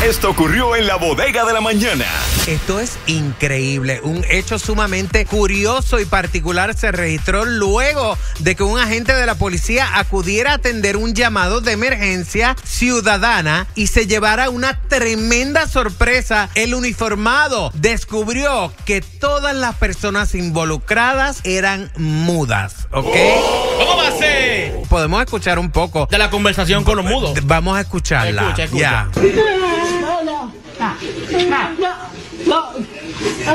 Esto ocurrió en la bodega de la mañana. Esto es increíble. Un hecho sumamente curioso y particular se registró luego de que un agente de la policía acudiera a atender un llamado de emergencia ciudadana y se llevara una tremenda sorpresa. El uniformado descubrió que todas las personas involucradas eran mudas, ¿ok? ¿Cómo va a ser? Podemos escuchar un poco De la conversación con los mudos. Vamos a escucharla. Escucha. Ya. No.